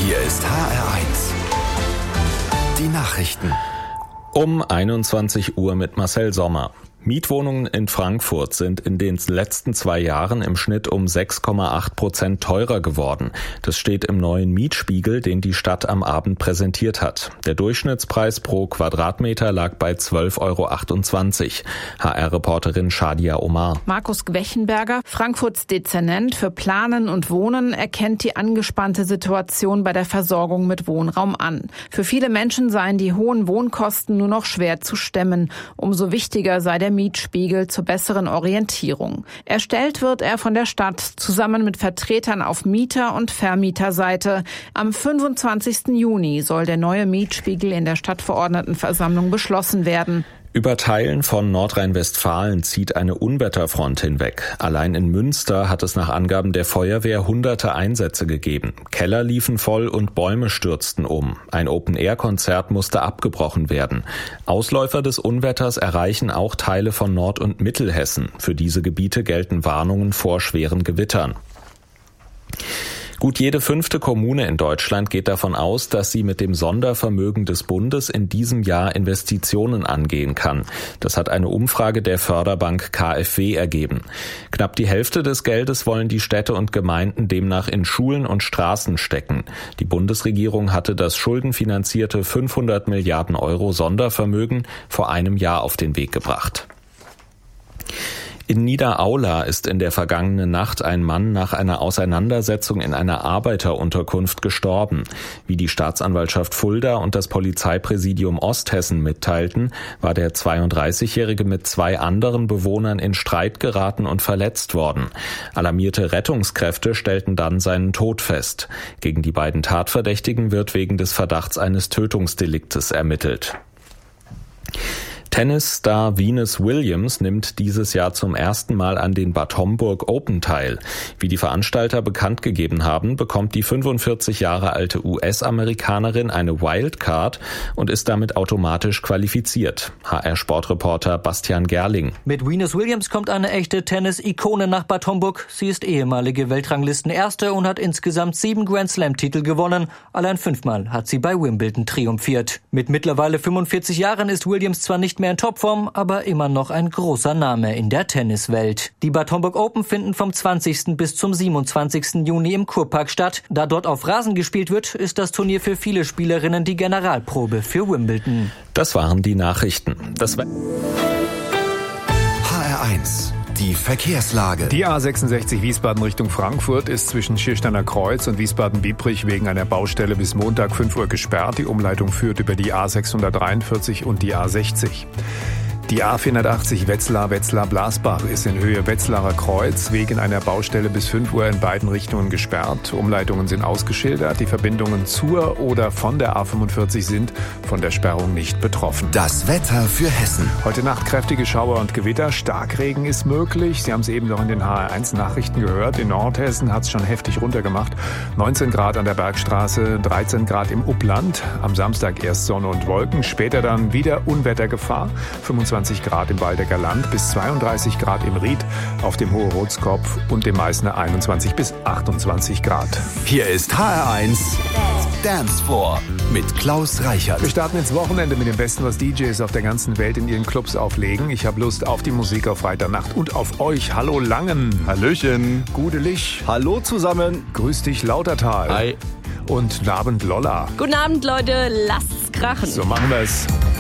Hier ist HR1. Die Nachrichten. Um 21 Uhr mit Marcel Sommer. Mietwohnungen in Frankfurt sind in den letzten 2 Jahren im Schnitt um 6,8% teurer geworden. Das steht im neuen Mietspiegel, den die Stadt am Abend präsentiert hat. Der Durchschnittspreis pro Quadratmeter lag bei 12,28 €. HR-Reporterin Shadia Omar. Markus Gwechenberger, Frankfurts Dezernent für Planen und Wohnen, erkennt die angespannte Situation bei der Versorgung mit Wohnraum an. Für viele Menschen seien die hohen Wohnkosten nur noch schwer zu stemmen. Umso wichtiger sei der Mietspiegel zur besseren Orientierung. Erstellt wird er von der Stadt zusammen mit Vertretern auf Mieter- und Vermieterseite. Am 25. Juni soll der neue Mietspiegel in der Stadtverordnetenversammlung beschlossen werden. Über Teilen von Nordrhein-Westfalen zieht eine Unwetterfront hinweg. Allein in Münster hat es nach Angaben der Feuerwehr hunderte Einsätze gegeben. Keller liefen voll und Bäume stürzten um. Ein Open-Air-Konzert musste abgebrochen werden. Ausläufer des Unwetters erreichen auch Teile von Nord- und Mittelhessen. Für diese Gebiete gelten Warnungen vor schweren Gewittern. Gut jede 5. Kommune in Deutschland geht davon aus, dass sie mit dem Sondervermögen des Bundes in diesem Jahr Investitionen angehen kann. Das hat eine Umfrage der Förderbank KfW ergeben. Knapp die Hälfte des Geldes wollen die Städte und Gemeinden demnach in Schulen und Straßen stecken. Die Bundesregierung hatte das schuldenfinanzierte 500 Milliarden € Sondervermögen vor einem Jahr auf den Weg gebracht. In Niederaula ist in der vergangenen Nacht ein Mann nach einer Auseinandersetzung in einer Arbeiterunterkunft gestorben. Wie die Staatsanwaltschaft Fulda und das Polizeipräsidium Osthessen mitteilten, war der 32-Jährige mit 2 anderen Bewohnern in Streit geraten und verletzt worden. Alarmierte Rettungskräfte stellten dann seinen Tod fest. Gegen die beiden Tatverdächtigen wird wegen des Verdachts eines Tötungsdeliktes ermittelt. Tennisstar Venus Williams nimmt dieses Jahr zum ersten Mal an den Bad Homburg Open teil. Wie die Veranstalter bekannt gegeben haben, bekommt die 45 Jahre alte US-Amerikanerin eine Wildcard und ist damit automatisch qualifiziert. HR-Sportreporter Bastian Gerling. Mit Venus Williams kommt eine echte Tennis-Ikone nach Bad Homburg. Sie ist ehemalige Weltranglistenerste und hat insgesamt 7 Grand-Slam-Titel gewonnen. Allein 5-mal hat sie bei Wimbledon triumphiert. Mit mittlerweile 45 Jahren ist Williams zwar nicht mehr in Topform, aber immer noch ein großer Name in der Tenniswelt. Die Bad Homburg Open finden vom 20. bis zum 27. Juni im Kurpark statt. Da dort auf Rasen gespielt wird, ist das Turnier für viele Spielerinnen die Generalprobe für Wimbledon. Das waren die Nachrichten. HR1. Die Verkehrslage. Die A66 Wiesbaden Richtung Frankfurt ist zwischen Schiersteiner Kreuz und Wiesbaden-Biebrich wegen einer Baustelle bis Montag 5 Uhr gesperrt. Die Umleitung führt über die A643 und die A60. Die A480 Wetzlar-Blasbach ist in Höhe Wetzlarer Kreuz wegen einer Baustelle bis 5 Uhr in beiden Richtungen gesperrt. Umleitungen sind ausgeschildert. Die Verbindungen zur oder von der A45 sind von der Sperrung nicht betroffen. Das Wetter für Hessen. Heute Nacht kräftige Schauer und Gewitter. Starkregen ist möglich. Sie haben es eben noch in den HR1-Nachrichten gehört. In Nordhessen hat es schon heftig runtergemacht. 19 Grad an der Bergstraße, 13 Grad im Upland. Am Samstag erst Sonne und Wolken, später dann wieder Unwettergefahr. 25 Grad im Waldecker Land bis 32 Grad im Ried, auf dem Hohe Rotskopf und dem Meißner 21 bis 28 Grad. Hier ist HR1 Dance Floor mit Klaus Reichert. Wir starten ins Wochenende mit dem Besten, was DJs auf der ganzen Welt in ihren Clubs auflegen. Ich habe Lust auf die Musik auf Freitagnacht und auf euch. Hallo Langen. Hallöchen. Gute Lich. Hallo zusammen. Grüß dich Lautertal. Hi. Und guten Abend Lolla. Guten Abend Leute, lasst's krachen. So machen wir es.